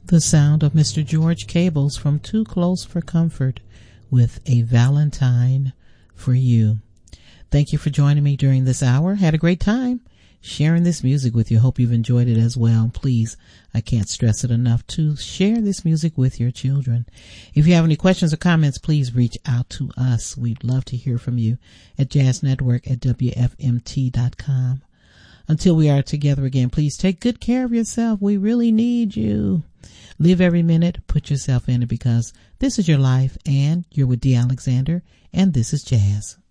The sound of Mr. George Cables from Too Close for Comfort with A Valentine for You. Thank you for joining me during this hour. Had a great time sharing this music with you. Hope you've enjoyed it as well. Please, I can't stress it enough to share this music with your children. If you have any questions or comments, please reach out to us. We'd love to hear from you at jazznetwork@wfmt.com. Until we are together again, please take good care of yourself. We really need you. Live every minute, put yourself in it, because this is your life, and you're with Dee Alexander, and this is Jazz.